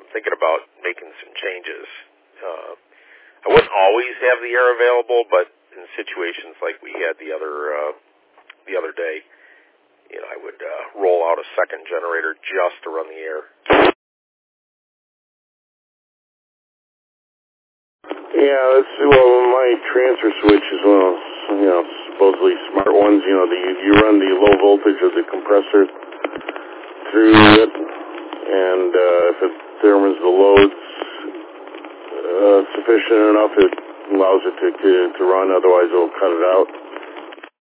thinking about making some changes. I wouldn't always have the air available, but in situations like we had the other day, I would roll out a second generator just to run the air. Yeah, my transfer switch is one of those, supposedly smart ones. You run the low voltage of the compressor through it, and if it determines the load's sufficient enough, it allows it to run. Otherwise, it'll cut it out.